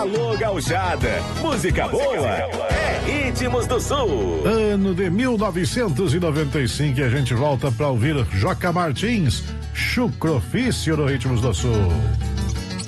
Alô, gauchada, música boa é Ritmos do Sul. Ano de 1995 e a gente volta pra ouvir Joca Martins, Chucrofício no Ritmos do Sul.